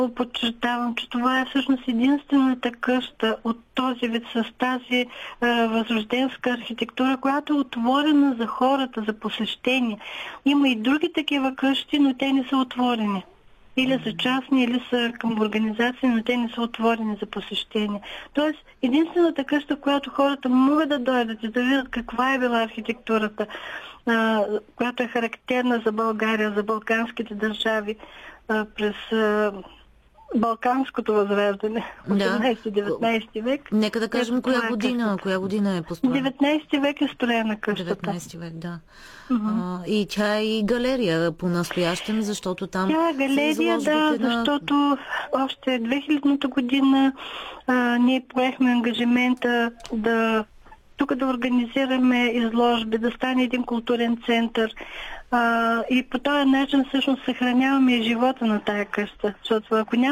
Подчертавам, че това е всъщност единствената къща от този вид с тази възрожденска архитектура, която е отворена за хората, за посещение. Има и други такива къщи, но те не са отворени. Или са частни, или са към организации, но те не са отворени за посещение. Тоест, единствената къща, която хората могат да дойдат и да видят каква е била архитектурата, която е характерна за България, за балканските държави през Балканското възраждане, 18-19 век. Нека да кажем коя година е построена. 19 век е строена къщата. 19 век, да. И тя е и галерия по-настоящем, защото там... Тя е галерия, да, защото още 2000-та година ние поехме ангажимента тук да организираме изложби, да стане един културен център. И по този начин всъщност съхраняваме и живота на тая къща. Защото ако няма